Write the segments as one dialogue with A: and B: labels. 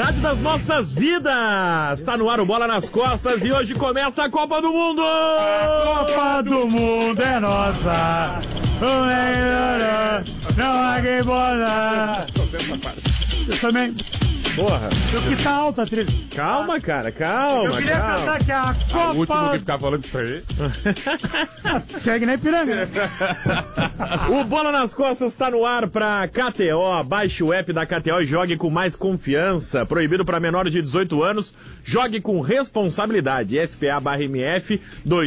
A: rádio das nossas vidas. Tá no ar o Bola nas Costas e hoje começa a Copa do Mundo.
B: A Copa do Mundo é nossa. Não há quem bola. Eu também.
A: Porra.
B: Eu que tá alta a trilha.
A: Calma, cara, calma.
B: Eu queria cantar que a Copa...
C: O último que ficava falando isso aí.
B: Segue na Ipiranga.
A: O Bola nas Costas tá no ar pra KTO. Baixe o app da KTO e jogue com mais confiança. Proibido para menores de 18 anos. Jogue com responsabilidade. SPA/MF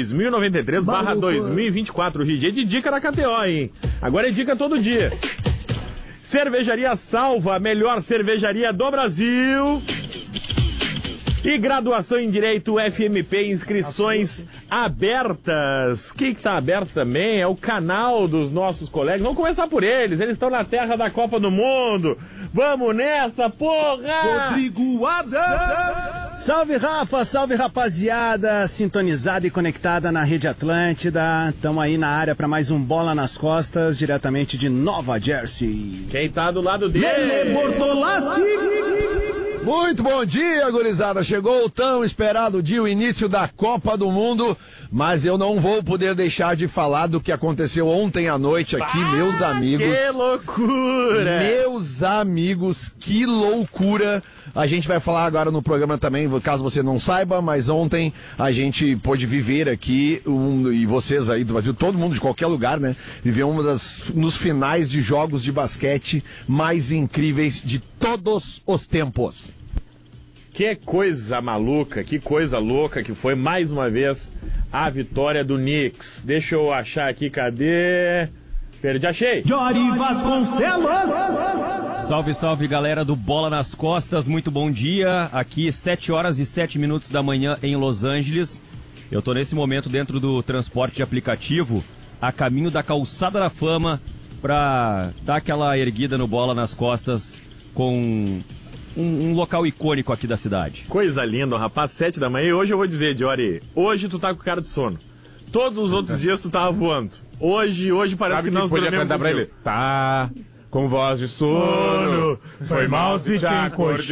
A: 2093/2024. DJ de dica da KTO, hein? Agora é dica todo dia. Cervejaria Salva, a melhor cervejaria do Brasil. E graduação em Direito FMP, inscrições abertas. O que tá aberto também é o canal dos nossos colegas. Vamos começar por eles estão na terra da Copa do Mundo. Vamos nessa, porra!
D: Rodrigo Adams! Salve, Rafa, salve, rapaziada, sintonizada e conectada na Rede Atlântida. Estamos aí na área para mais um Bola nas Costas, diretamente de Nova Jersey.
A: Quem tá do lado dele?
D: Lele Bortolassi!
E: Muito bom dia, gurizada. Chegou o tão esperado dia, o início da Copa do Mundo, mas eu não vou poder deixar de falar do que aconteceu ontem à noite aqui, meus amigos.
A: Que loucura!
E: Meus amigos, que loucura! A gente vai falar agora no programa também, caso você não saiba, mas ontem a gente pôde viver aqui, e vocês aí do Brasil, todo mundo de qualquer lugar, né? Viveu nos finais de jogos de basquete mais incríveis de todos os tempos.
A: Que coisa maluca, que coisa louca que foi mais uma vez a vitória do Knicks. Deixa eu achar aqui, cadê? Perdi, achei.
D: Jory Vasconcelos!
F: Salve, salve, galera do Bola nas Costas, muito bom dia. Aqui 7h07 da manhã em Los Angeles. Eu tô nesse momento dentro do transporte de aplicativo, a caminho da Calçada da Fama, pra dar aquela erguida no Bola nas Costas com um local icônico aqui da cidade.
A: Coisa linda, rapaz, 7 da manhã. E hoje eu vou dizer, Jory, hoje tu tá com cara de sono. Todos os outros dias tu tava voando. Hoje parece
C: Sabe
A: que nós
C: podia
A: dormimos
C: cantar pra ele? Tá com voz de sono, foi mal se te acordei.